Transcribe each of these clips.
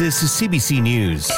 This is CBC News.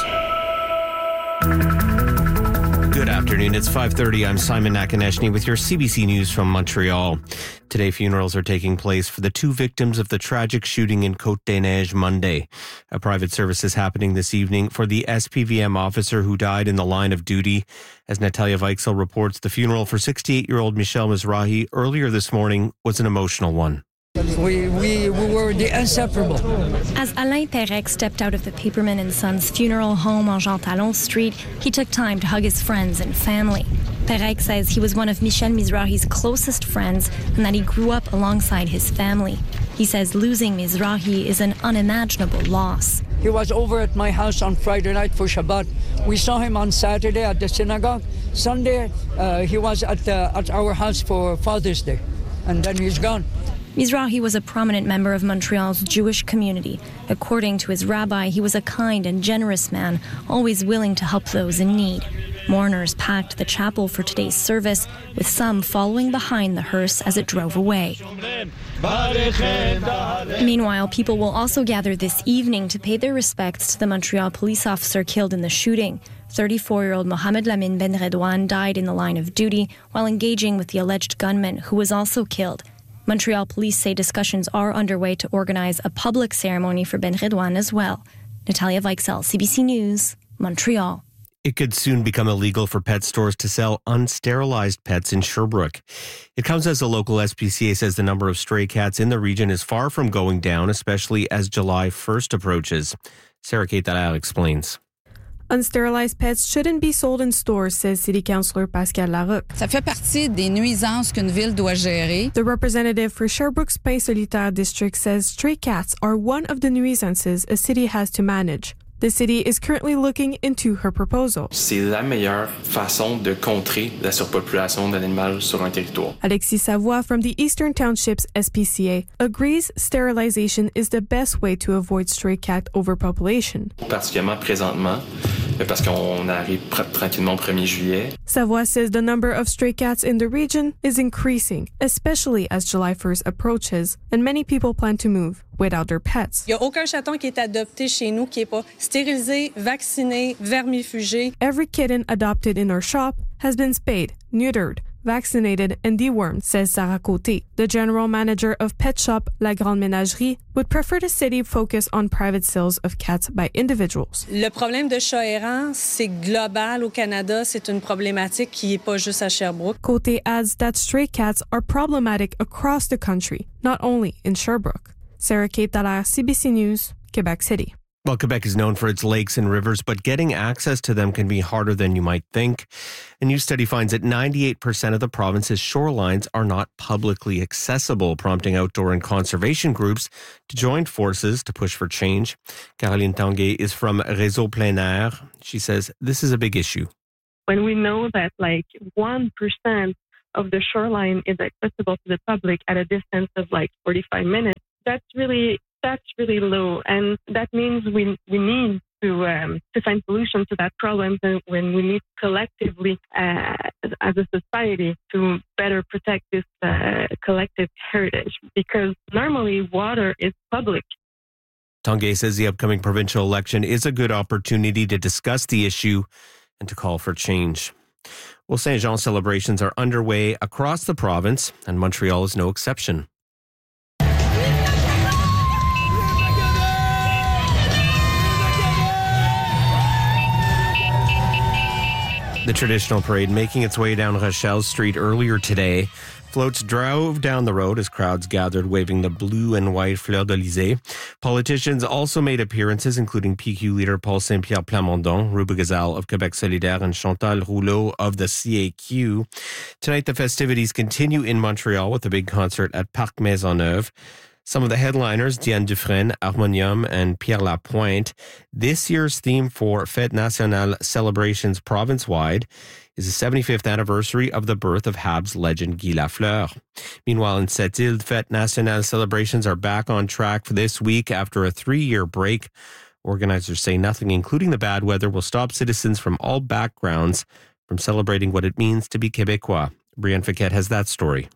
Good afternoon. It's 5:30. I'm Simon Nakaneshny with your CBC News from Montreal. Today, funerals are taking place for the two victims of the tragic shooting in Côte-des-Neiges Monday. A private service is happening this evening for the SPVM officer who died in the line of duty. As Natalia Weichsel reports, the funeral for 68-year-old Michel Mizrahi earlier this morning was an emotional one. We were the inseparable. As Alain Perec stepped out of the Paperman and Sons funeral home on Jean Talon Street, he took time to hug his friends and family. Perec says he was one of Michel Mizrahi's closest friends and that he grew up alongside his family. He says losing Mizrahi is an unimaginable loss. He was over at my house on Friday night for Shabbat. We saw him on Saturday at the synagogue. Sunday, he was at our house for Father's Day, and then he's gone. Mizrahi was a prominent member of Montreal's Jewish community. According to his rabbi, he was a kind and generous man, always willing to help those in need. Mourners packed the chapel for today's service, with some following behind the hearse as it drove away. Meanwhile, people will also gather this evening to pay their respects to the Montreal police officer killed in the shooting. 34-year-old Mohamed Lamine Ben Redouane died in the line of duty while engaging with the alleged gunman, who was also killed. Montreal police say discussions are underway to organize a public ceremony for Ben Redouane as well. Natalia Weichsel, CBC News, Montreal. It could soon become illegal for pet stores to sell unsterilized pets in Sherbrooke. It comes as the local SPCA says the number of stray cats in the region is far from going down, especially as July 1st approaches. Sarah Kate Dallaire explains. Unsterilized pets shouldn't be sold in stores, says City Councillor Pascal Larocque. Ça fait partie des nuisances qu'une ville doit gérer. The representative for Sherbrooke's Pain Solitaire district says stray cats are one of the nuisances a city has to manage. The city is currently looking into her proposal. C'est la meilleure façon de contrer la surpopulation d'animaux sur un territoire. Alexis Savoie from the Eastern Townships SPCA agrees sterilization is the best way to avoid stray cat overpopulation. Particulièrement présentement, parce qu'on arrive tranquillement au 1er juillet. Savoie says the number of stray cats in the region is increasing, especially as July 1st approaches, and many people plan to move without their pets. Il n'y a aucun chaton qui est adopté chez nous qui n'est pas stérilisé, vacciné, vermifugé. Every kitten adopted in our shop has been spayed, neutered, vaccinated, and dewormed, says Sarah Côté. The general manager of pet shop La Grande Ménagerie would prefer the city focus on private sales of cats by individuals. Le problème de chats errants, c'est global au Canada. C'est une problématique qui n'est pas juste à Sherbrooke. Côté adds that stray cats are problematic across the country, not only in Sherbrooke. Sarah Kate Dallaire, CBC News, Quebec City. Well, Quebec is known for its lakes and rivers, but getting access to them can be harder than you might think. A new study finds that 98% of the province's shorelines are not publicly accessible, prompting outdoor and conservation groups to join forces to push for change. Caroline Tanguay is from Réseau Plein Air. She says this is a big issue. When we know that 1% of the shoreline is accessible to the public at a distance of 45 minutes, that's really low, and that means we need to find solutions to that problem, and when we need collectively as a society to better protect this collective heritage, because normally water is public. Tanguay says the upcoming provincial election is a good opportunity to discuss the issue and to call for change. Well, Saint Jean celebrations are underway across the province, and Montreal is no exception. The traditional parade making its way down Rochelle Street earlier today. Floats drove down the road as crowds gathered waving the blue and white Fleur d'Elysée. Politicians also made appearances, including PQ leader Paul Saint-Pierre Plamondon, Ruba Gazal of Quebec Solidaire, and Chantal Rouleau of the CAQ. Tonight, the festivities continue in Montreal with a big concert at Parc Maisonneuve. Some of the headliners, Diane Dufresne, Harmonium, and Pierre Lapointe. This year's theme for Fête Nationale celebrations province-wide is the 75th anniversary of the birth of Habs legend Guy Lafleur. Meanwhile, in Sept-Îles, Fête Nationale celebrations are back on track for this week after a 3-year break. Organizers say nothing, including the bad weather, will stop citizens from all backgrounds from celebrating what it means to be Québécois. Brianne Fiquet has that story.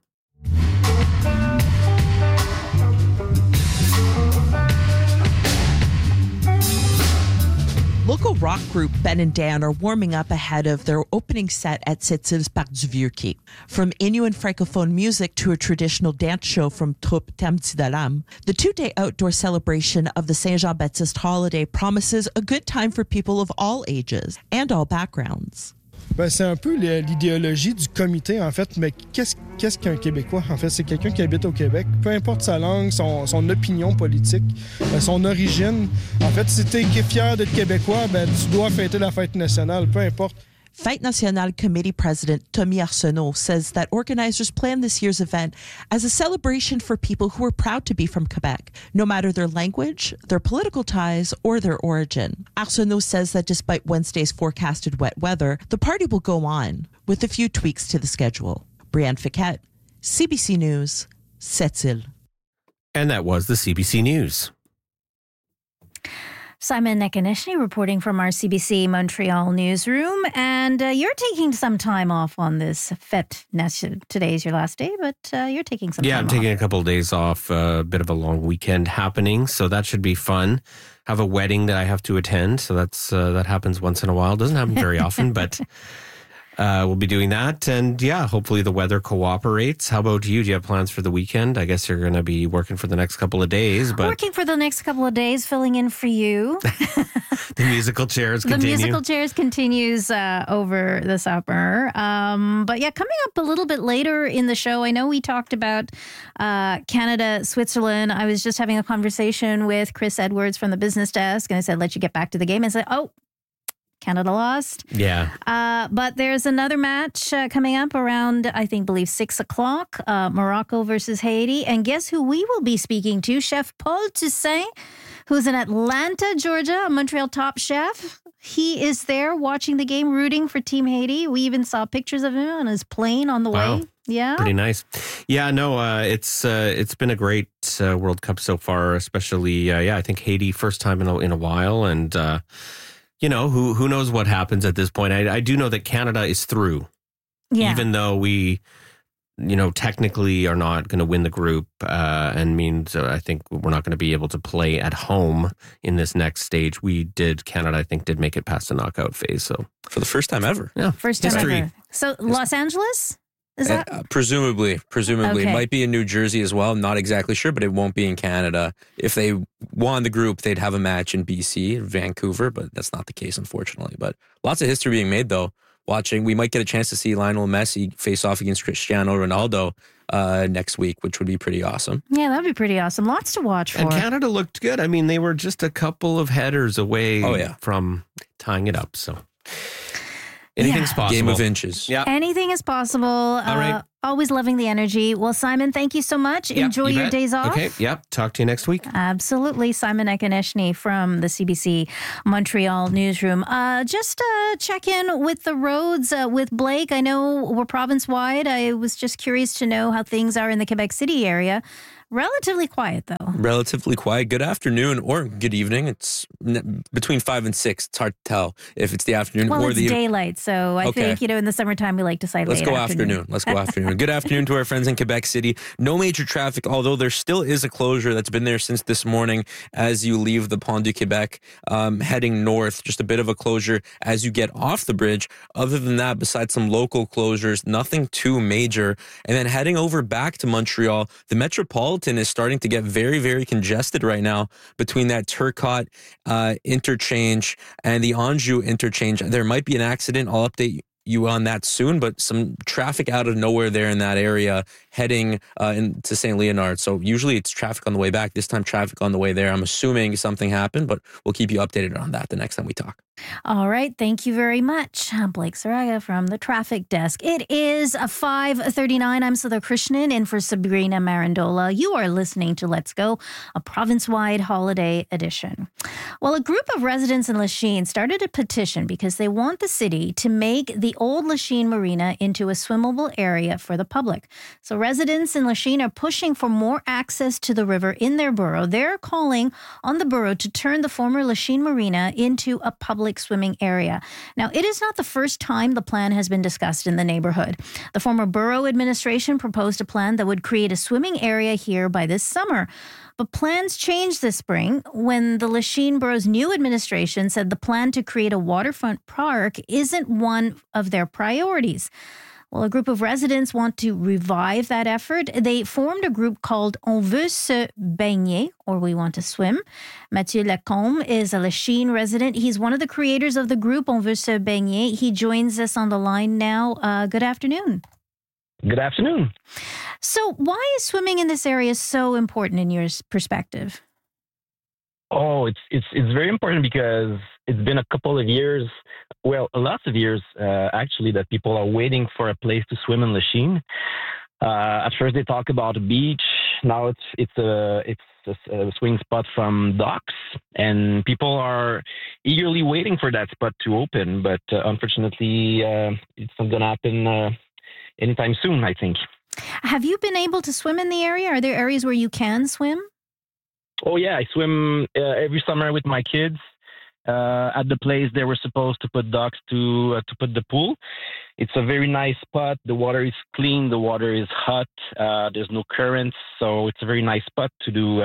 Local rock group Ben and Dan are warming up ahead of their opening set at Sept-Îles Parc du Vieux-Quai. From Inuit Francophone music to a traditional dance show from Troupe Tamti Dalam, the 2-day outdoor celebration of the Saint-Jean-Baptiste holiday promises a good time for people of all ages and all backgrounds. Ben, c'est un peu l'idéologie du comité, en fait. Mais qu'est-ce qu'un Québécois? En fait, c'est quelqu'un qui habite au Québec. Peu importe sa langue, son opinion politique, son origine. En fait, si t'es fier d'être Québécois, ben, tu dois fêter la fête nationale, peu importe. Fête Nationale Committee President Tommy Arsenault says that organizers planned this year's event as a celebration for people who are proud to be from Quebec, no matter their language, their political ties, or their origin. Arsenault says that despite Wednesday's forecasted wet weather, the party will go on, with a few tweaks to the schedule. Brianne Fiquette, CBC News, Sept-Îles. And that was the CBC News. Simon Nekonechny reporting from our CBC Montreal newsroom. And you're taking some time off on this fête. Today's your last day, but you're taking some time off. Yeah, I'm taking a couple of days off, a bit of a long weekend happening, so that should be fun. Have a wedding that I have to attend, so that happens once in a while. Doesn't happen very often, but we'll be doing that. And yeah, hopefully the weather cooperates. How about you? Do you have plans for the weekend? I guess you're going to be working for the next couple of days. But working for the next couple of days, filling in for you. The musical chairs continue. The musical chairs continues over the summer. But yeah, coming up a little bit later in the show, I know we talked about Canada, Switzerland. I was just having a conversation with Chris Edwards from the business desk, and I said, let you get back to the game. And I said, oh, Canada lost. Yeah. But there's another match coming up around, believe 6 o'clock. Morocco versus Haiti. And guess who we will be speaking to? Chef Paul Toussaint, who's in Atlanta, Georgia, a Montreal top chef. He is there watching the game, rooting for Team Haiti. We even saw pictures of him on his plane on the way. Yeah. Pretty nice. Yeah, no, it's been a great World Cup so far, especially, I think Haiti first time in a while. And, who knows what happens at this point. I do know that Canada is through. Yeah. Even though we, technically are not going to win the group and means I think we're not going to be able to play at home in this next stage. Canada, I think, did make it past the knockout phase. So for the first time ever. Yeah. First time ever. So Los Angeles? Is that? Presumably. Okay. It might be in New Jersey as well. I'm not exactly sure, but it won't be in Canada. If they won the group, they'd have a match in BC, Vancouver, but that's not the case, unfortunately. But lots of history being made, though. We might get a chance to see Lionel Messi face off against Cristiano Ronaldo next week, which would be pretty awesome. Yeah, that'd be pretty awesome. Lots to watch for. And Canada looked good. I mean, they were just a couple of headers away from tying it up, so... Anything's possible. Game of inches. Yeah. Anything is possible. All right. Always loving the energy. Well, Simon, thank you so much. Enjoy your days off. Okay. Yep. Talk to you next week. Absolutely. Simon Nekonechny from the CBC Montreal newsroom. Just check in with the roads with Blake. I know we're province-wide. I was just curious to know how things are in the Quebec City area. Relatively quiet, though. Relatively quiet. Good afternoon or good evening. It's between 5 and 6. It's hard to tell if it's the afternoon or the daylight. So I think, in the summertime, we like to say Let's go afternoon. Good afternoon to our friends in Quebec City. No major traffic, although there still is a closure that's been there since this morning as you leave the Pont du Québec, heading north. Just a bit of a closure as you get off the bridge. Other than that, besides some local closures, nothing too major. And then heading over back to Montreal, the Metropolitan is starting to get very, very congested right now between that Turcotte interchange and the Anjou interchange. There might be an accident. I'll update you on that soon, but some traffic out of nowhere there in that area heading into St. Leonard. So usually it's traffic on the way back. This time traffic on the way there. I'm assuming something happened, but we'll keep you updated on that the next time we talk. All right. Thank you very much. I'm Blake Saraga from the traffic desk. It is 5:39. I'm Sudha Krishnan in for Sabrina Marandola. You are listening to Let's Go, a province-wide holiday edition. Well, a group of residents in Lachine started a petition because they want the city to make the old Lachine Marina into a swimmable area for the public. So residents in Lachine are pushing for more access to the river in their borough. They're calling on the borough to turn the former Lachine Marina into a public swimming area. Now, it is not the first time the plan has been discussed in the neighborhood. The former borough administration proposed a plan that would create a swimming area here by this summer. But plans changed this spring when the Lachine Borough's new administration said the plan to create a waterfront park isn't one of their priorities. Well, a group of residents want to revive that effort. They formed a group called On veut se baigner, or We Want to Swim. Mathieu Lacombe is a Lachine resident. He's one of the creators of the group On veut se baigner. He joins us on the line now. Good afternoon. Good afternoon. So why is swimming in this area so important in your perspective? Oh, it's very important because it's been a couple of years, lots of years actually, that people are waiting for a place to swim in Lachine. At first, they talk about a beach. Now it's a swing spot from docks, and people are eagerly waiting for that spot to open. But unfortunately, it's not going to happen anytime soon, I think. Have you been able to swim in the area? Are there areas where you can swim? Oh, yeah. I swim every summer with my kids at the place they were supposed to put docks to put the pool. It's a very nice spot. The water is clean. The water is hot. There's no currents. So it's a very nice spot to do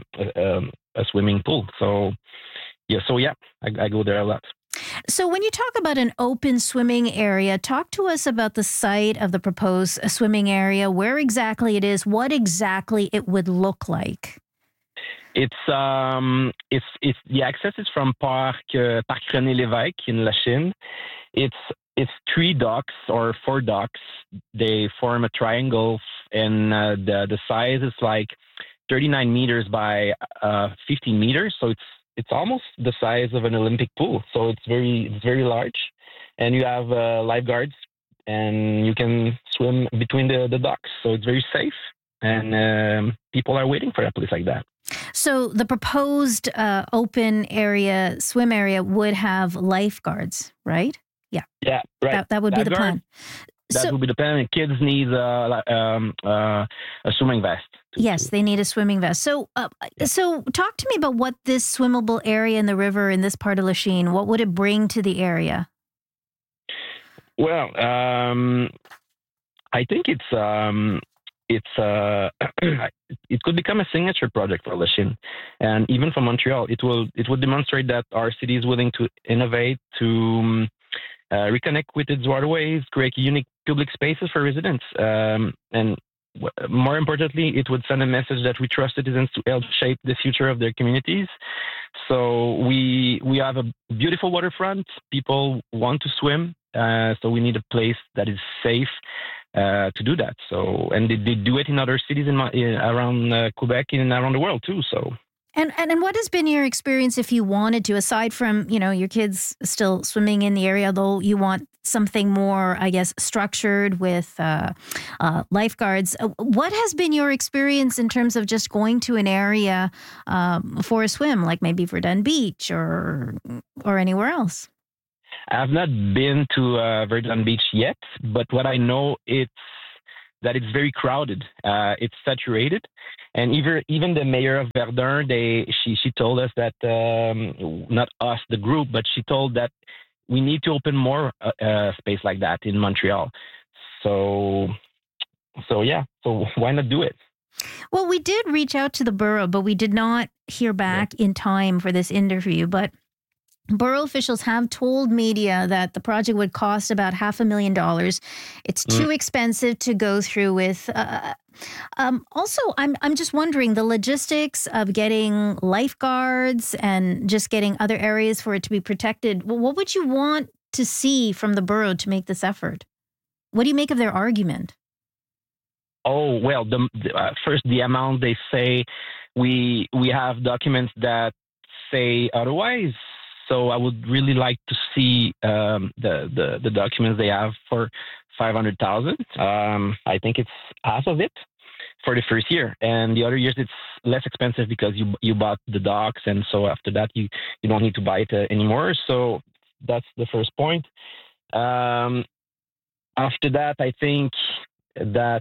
a swimming pool. So, I go there a lot. So when you talk about an open swimming area, talk to us about the site of the proposed swimming area, where exactly it is, what exactly it would look like. It's the access is from Parc René Lévesque in Lachine. It's 3 docks or 4 docks. They form a triangle, and the size is like 39 meters by 15 meters. So it's almost the size of an Olympic pool. So it's very large, and you have lifeguards, and you can swim between the docks. So it's very safe, and people are waiting for a place like that. So the proposed open area, swim area, would have lifeguards, right? Yeah. Yeah, right. That would be the plan. That would be the plan. Kids need a swimming vest. Yes, they need a swimming vest. So talk to me about what this swimmable area in the river in this part of Lachine, what would it bring to the area? Well, I think it could become a signature project for Lachine, and even for Montreal, it would demonstrate that our city is willing to innovate, to reconnect with its waterways, create unique public spaces for residents, and more importantly, it would send a message that we trust citizens to help shape the future of their communities. So we have a beautiful waterfront. People want to swim, so we need a place that is safe to do that. So, and they do it in other cities around Quebec and around the world too. So. And what has been your experience if you wanted to, aside from, your kids still swimming in the area, though you want something more, I guess, structured with lifeguards. What has been your experience in terms of just going to an area for a swim, like maybe Verdun Beach or anywhere else? I've not been to Verdun Beach yet, but what I know it's very crowded. It's saturated, and even the mayor of Verdun, she told us that not us, the group, but she told that we need to open more space like that in Montreal. So why not do it? Well, we did reach out to the borough, but we did not hear back in time for this interview. But borough officials have told media that the project would cost about $500,000. It's too expensive to go through with. Also, I'm just wondering the logistics of getting lifeguards and just getting other areas for it to be protected. Well, what would you want to see from the borough to make this effort? What do you make of their argument? Oh, well, first, the amount they say, we have documents that say otherwise. So I would really like to see the documents they have for $500,000. I think it's half of it for the first year, and the other years it's less expensive because you bought the docks, and so after that you don't need to buy it anymore. So that's the first point. After that, I think that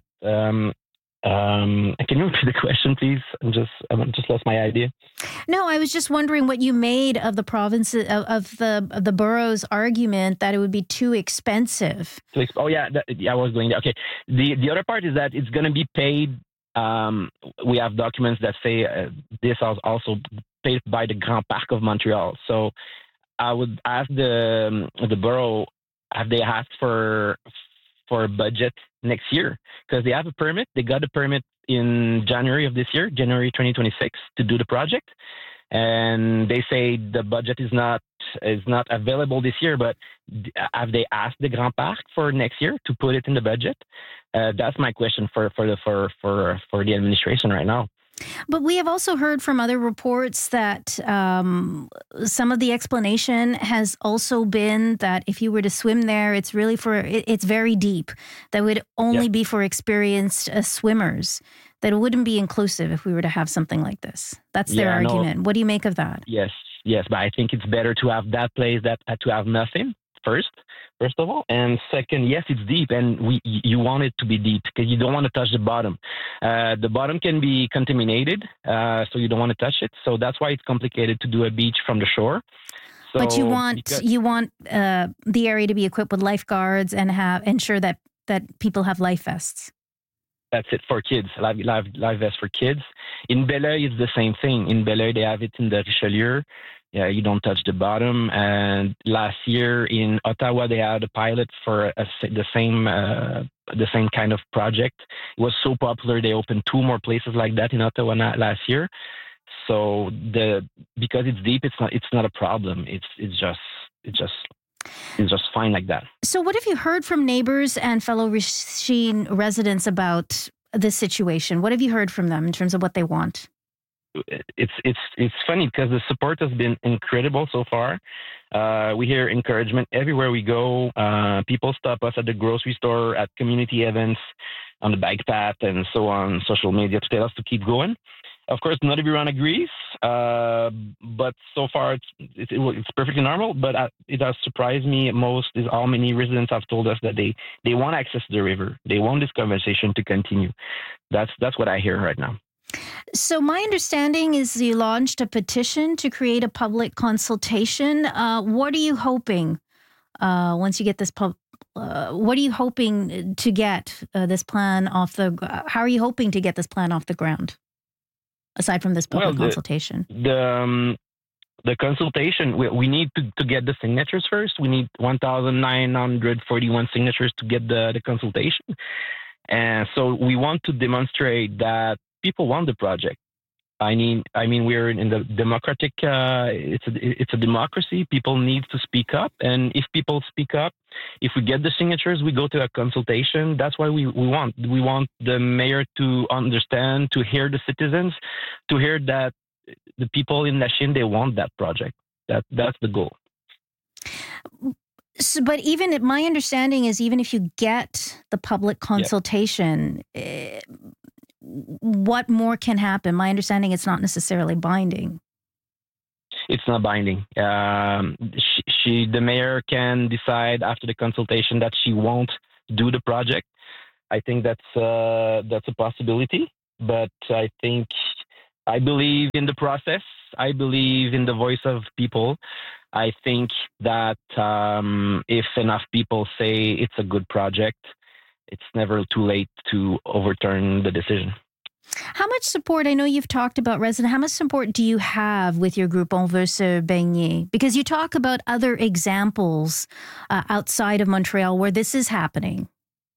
can you repeat the question, please? I just lost my idea. No, I was just wondering what you made of the province of the borough's argument that it would be too expensive. Oh yeah, I was going there. Okay. The other part is that it's going to be paid we have documents that say this is also paid by the Grand Parc of Montreal. So I would ask the borough, have they asked for a budget next year? Because they have a permit. They got a permit in January of this year, January 2026, to do the project. And they say the budget is not available this year, but have they asked the Grand Parc for next year to put it in the budget? That's my question for the administration right now. But we have also heard from other reports that some of the explanation has also been that if you were to swim there, it's really it's very deep. That would only be for experienced swimmers. That it wouldn't be inclusive if we were to have something like this. That's their argument. What do you make of that? Yes, but I think it's better to have that place to have nothing first of all, and second, yes, it's deep, and you want it to be deep because you don't want to touch the bottom. The bottom can be contaminated, so you don't want to touch it. So that's why it's complicated to do a beach from the shore. So, but you want the area to be equipped with lifeguards and ensure that people have life vests. That's it for kids, life vest for kids. In Belleuil, it's the same thing. In Belleuil, they have it in the Richelieu. Yeah, you don't touch the bottom. And last year in Ottawa, they had a pilot for the same kind of project. It was so popular, they opened 2 more places like that in Ottawa last year. So because it's deep, it's not a problem. It's just fine like that. So what have you heard from neighbors and fellow Racine residents about this situation? What have you heard from them in terms of what they want? It's funny because the support has been incredible so far. We hear encouragement everywhere we go. People stop us at the grocery store, at community events, on the bike path, and so on social media to tell us to keep going. Of course, not everyone agrees, but so far it's perfectly normal. But it has surprised me most is how many residents have told us that they want access to the river. They want this conversation to continue. That's what I hear right now. So my understanding is you launched a petition to create a public consultation. What are you hoping once you get this what are you hoping to get this plan off how are you hoping to get this plan off the ground? Aside from this public consultation? The consultation, we need to get the signatures first. We need 1,941 signatures to get the consultation. And so we want to demonstrate that people want the project. I mean, we're in the democratic, it's a democracy. People need to speak up. And if people speak up, if we get the signatures, we go to a consultation. That's why we want the mayor to understand, to hear the citizens, to hear that the people in Lachine, they want that project. That's the goal. So, but my understanding is even if you get the public consultation, what more can happen? My understanding, it's not necessarily binding. It's not binding. The mayor can decide after the consultation that she won't do the project. I think that's a possibility. But I believe in the process. I believe in the voice of people. I think that if enough people say it's a good project, it's never too late to overturn the decision. How much support, I know you've talked about resident, how much support do you have with your group On Veut Se Baigner? Because you talk about other examples outside of Montreal where this is happening.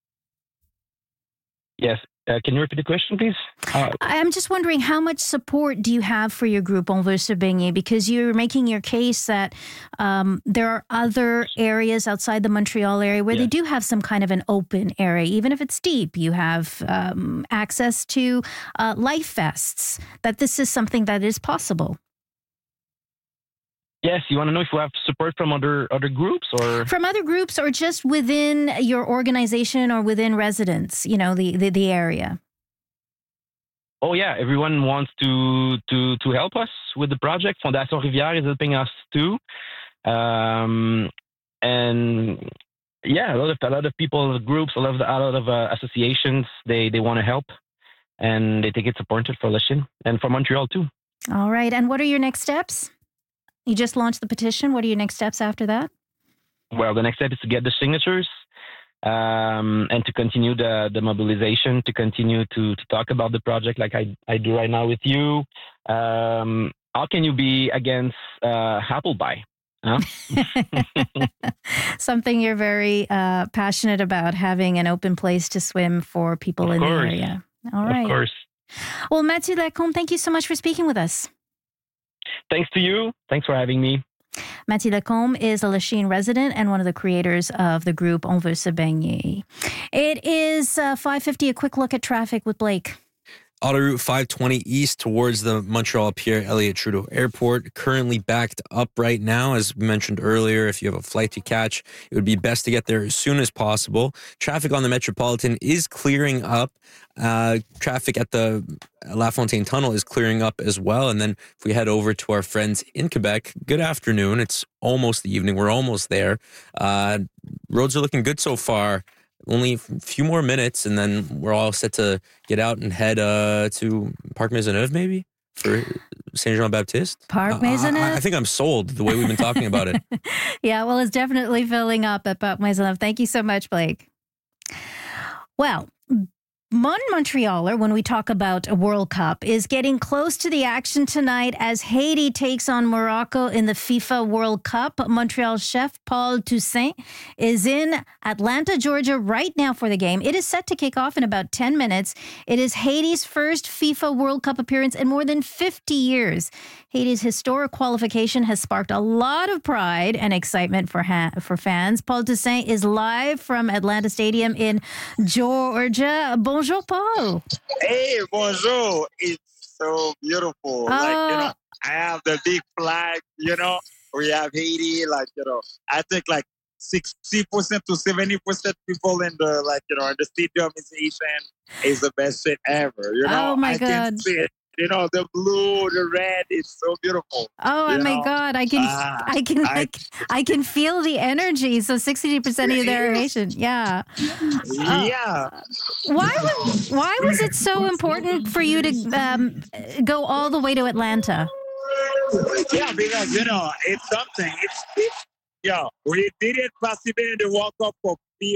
Yes. Can you repeat the question, please? I'm just wondering, how much support do you have for your group On Veut Se Baigner? Because you're making your case that there are other areas outside the Montreal area where they do have some kind of an open area. Even if it's deep, you have access to life vests, that this is something that is possible. Yes, you want to know if we have support from other groups or from other groups, or just within your organization or within residents, the area. Oh yeah, everyone wants to help us with the project. Fondation Rivière is helping us too, and yeah, a lot of people, groups, a lot of associations. They want to help, and they think it's important for Lachine and for Montreal too. All right, and what are your next steps? You just launched the petition. What are your next steps after that? Well, the next step is to get the signatures. and to continue the mobilization, to continue to talk about the project like I do right now with you. How can you be against Appleby? Huh? Something you're very passionate about, having an open place to swim for people in the area. All right. Of course. Well, Mathieu Lacombe, thank you so much for speaking with us. Thanks to you. Thanks for having me. Mathieu Lacombe is a Lachine resident and one of the creators of the group On Veut Se Baigner. It is 5:50. A quick look at traffic with Blake. Autoroute 520 east towards the Montreal Pierre Elliott Trudeau Airport, currently backed up right now. As we mentioned earlier, if you have a flight to catch, it would be best to get there as soon as possible. Traffic on the Metropolitan is clearing up. Traffic at the La Fontaine Tunnel is clearing up as well. And then if we head over to our friends in Quebec, good afternoon. It's almost the evening. We're almost there. Roads are looking good so far. Only a few more minutes, and then we're all set to get out and head to Parc Maisonneuve, maybe, for Saint Jean-Baptiste. Parc Maisonneuve? I think I'm sold the way we've been talking about it. Yeah, well, it's definitely filling up at Parc Maisonneuve. Thank you so much, Blake. Well, Montrealer, when we talk about a World Cup, is getting close to the action tonight as Haiti takes on Morocco in the FIFA World Cup. Montreal chef Paul Toussaint is in Atlanta, Georgia right now for the game. It is set to kick off in about 10 minutes. It is Haiti's first FIFA World Cup appearance in more than 50 years. Haiti's historic qualification has sparked a lot of pride and excitement for fans. Paul Toussaint is live from Atlanta Stadium in Georgia. Bonjour, Paul. Hey, bonjour. It's so beautiful. I have the big flag, we have Haiti, I think 60% to 70% people in the, in the stadium is Haitian. Is the best shit ever, Oh, my God. I can see it. The blue, the red is so beautiful. Oh my God! I can feel the energy. So 60% of their Haitian, yeah. Yeah. Why was it so important for you to go all the way to Atlanta? Yeah, because it's something. We didn't participate in the World Cup for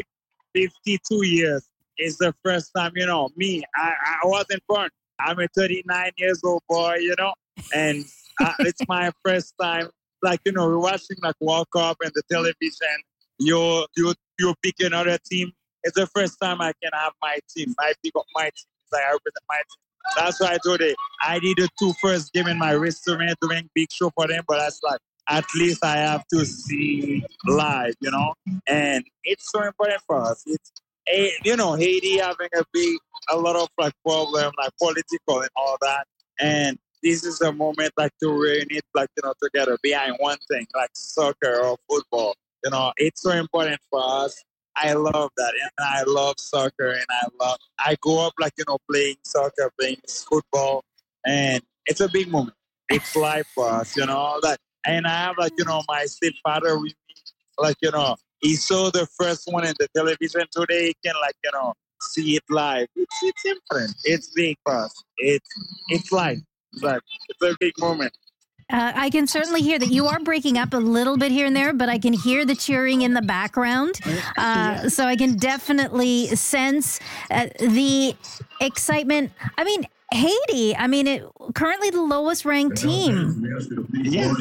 52 years. It's the first time. I wasn't born. I'm a 39 years old boy, and it's my first time. We're watching World Cup and the television. You pick another team. It's the first time I can have my team. I pick up my team. I represent my team. That's why I told you I did the 2 first game in my restaurant doing big show for them. But that's at least I have to see live, and it's so important for us. It's Haiti having a lot of problem, political and all that. And this is a moment to reunite, together behind one thing, soccer or football. It's so important for us. I love that. And I love soccer. And I grew up, playing soccer, playing football. And it's a big moment. It's life for us, And I have, my stepfather with me, he saw the first one in the television today. He can see it live. It's different. It's big for us. It's live. It's a big moment. I can certainly hear that you are breaking up a little bit here and there, but I can hear the cheering in the background. So I can definitely sense the excitement. I mean, Haiti, currently the lowest ranked team. Yeah.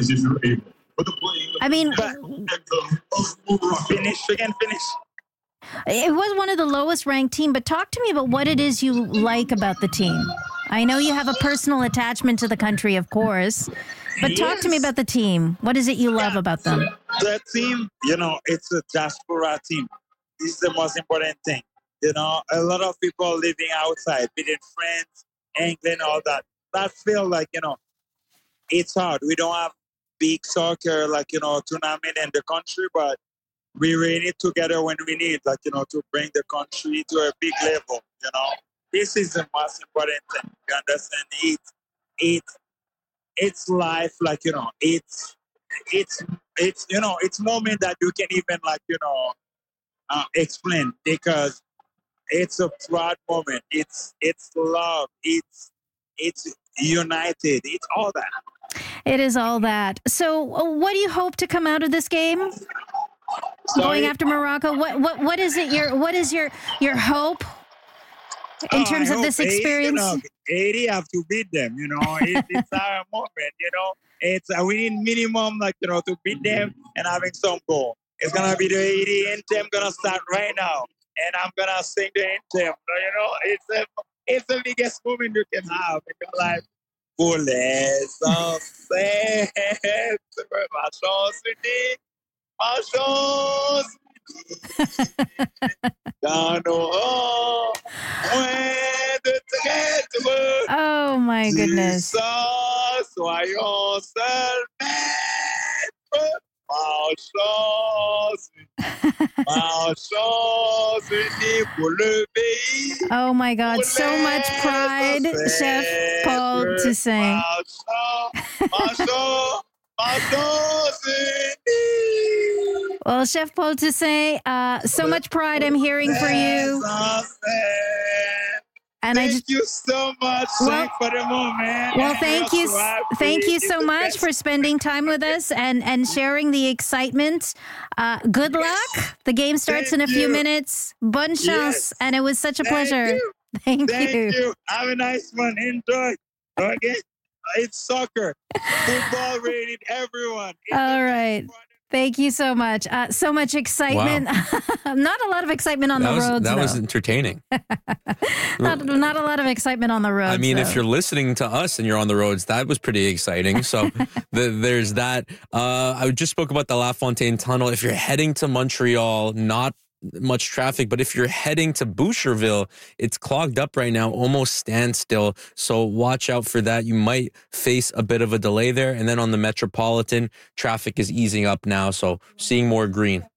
I mean, finish. It was one of the lowest ranked team, but talk to me about what it is you like about the team. I know you have a personal attachment to the country, of course, but talk to me about the team. What is it you love about them? The team, it's a diaspora team. This is the most important thing. A lot of people living outside, be it France, England, all that. That feel it's hard. We don't have big soccer, tournament in the country, but we really need together when we need, to bring the country to a big level, This is the most important thing. You understand? It's life, it's moment that you can even, explain, because it's a proud moment. It's love. It's united. It's all that. It is all that. So what do you hope to come out of this game? going after Morocco. What is it? What is your hope in terms of this experience? Haiti have to beat them. It's our moment. We need minimum to beat them and having some goal. It's gonna be the Haiti anthem gonna start right now, and I'm gonna sing the anthem. It's the biggest moment you can have in your life. Pour les ancêtres, ma chance unie, dans nos rangs, moins de traîtres. Oh my goodness. Soyons seuls maîtres. Oh my God, so much pride, Chef Paul Toussaint. Well, Chef Paul Toussaint, so much pride I'm hearing for you. And thank you so much. Thanks for the moment. Well, thank you so much for spending time with us and sharing the excitement. Good luck. The game starts in a few minutes. Bonne chance. And it was such a pleasure. Thank you. Have a nice one. Enjoy. Okay. It's soccer. Football rated everyone. All right. Thank you so much. So much excitement. Wow. Not a lot of excitement on the roads. That was entertaining. not a lot of excitement on the roads. I mean, if you're listening to us and you're on the roads, that was pretty exciting. So there's that. I just spoke about the La Fontaine Tunnel. If you're heading to Montreal, not much traffic, but if you're heading to Boucherville, it's clogged up right now, almost standstill. So watch out for that. You might face a bit of a delay there. And then on the Metropolitan, traffic is easing up now. So seeing more green.